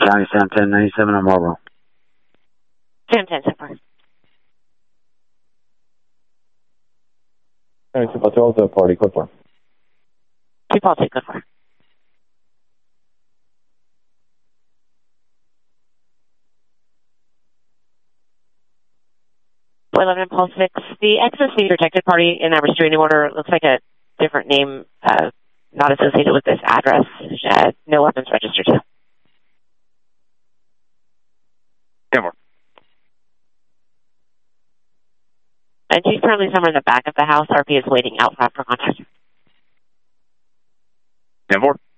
County, Sam 1097 on Marlboro. Sam 10, so far. All right, so what's the party? Code 4. 2 Paul 2, code 4. 11 Paul 6. The ex-SC rejected party in that restraining order looks like a different name, not associated with this address. No weapons registered to. 10-4. And she's currently somewhere in the back of the house. RP is waiting out front for contact. 10-4.